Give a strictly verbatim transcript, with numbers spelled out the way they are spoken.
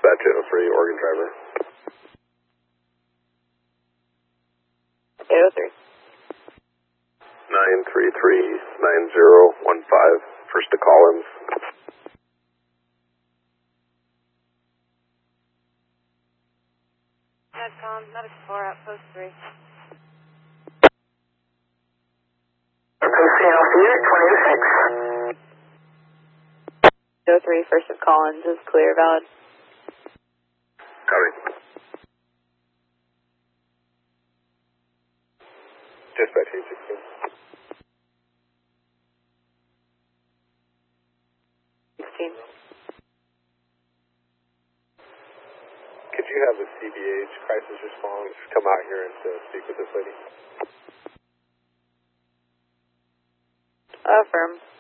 Dispatch eight oh three, Oregon driver. eight oh three. nine three three nine zero one five, first to Collins. Medcom, Medic four, Outpost three. Outpost three, Alpha Unit, twenty oh six. eight oh three, first of Collins is clear, valid. Copy. Dispatch eight sixteen. sixteen. Could you have the C B H crisis response come out here and uh, speak with this lady? Affirm.